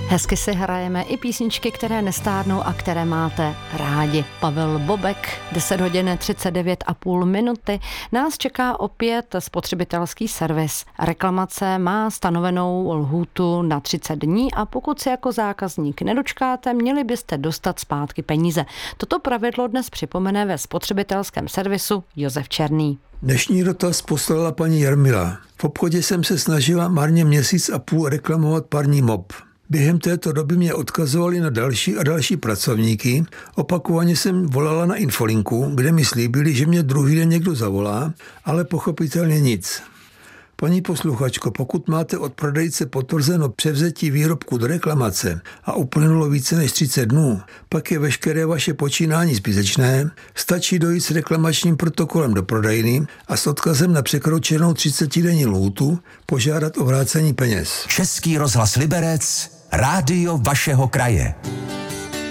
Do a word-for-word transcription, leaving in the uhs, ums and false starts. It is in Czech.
Hezky si hrajeme i písničky, které nestárnou a které máte rádi. Pavel Bobek, deset hodin třicet devět a půl minuty. Nás čeká opět spotřebitelský servis. Reklamace má stanovenou lhůtu na třicet dní a pokud se jako zákazník nedočkáte, měli byste dostat zpátky peníze. Toto pravidlo dnes připomene ve spotřebitelském servisu Josef Černý. Dnešní dotaz poslala paní Jarmila. V obchodě jsem se snažila marně měsíc a půl reklamovat parní mop. Během této doby mě odkazovali na další a další pracovníky. Opakovaně jsem volala na infolinku, kde mi slíbili, že mě druhý den někdo zavolá, ale pochopitelně nic. Paní posluchačko, pokud máte od prodejce potvrzeno převzetí výrobku do reklamace a uplynulo více než třicet dnů, pak je veškeré vaše počínání zbytečné, stačí dojít s reklamačním protokolem do prodejny a s odkazem na překročenou třicetidenní lhůtu požádat o vrácení peněz. Český rozhlas Liberec, rádio vašeho kraje.